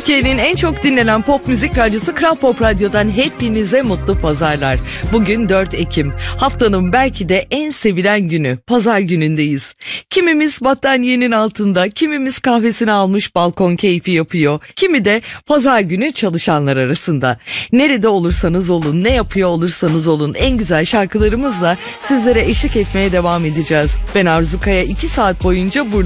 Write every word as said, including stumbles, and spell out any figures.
Türkiye'nin en çok dinlenen pop müzik radyosu Kral Pop Radyo'dan hepinize mutlu pazarlar. Bugün dört Ekim. Haftanın belki de en sevilen günü. Pazar günündeyiz. Kimimiz battaniyenin altında, kimimiz kahvesini almış balkon keyfi yapıyor. Kimi de pazar günü çalışanlar arasında. Nerede olursanız olun, ne yapıyor olursanız olun en güzel şarkılarımızla sizlere eşlik etmeye devam edeceğiz. Ben Arzu Kaya iki saat boyunca burada.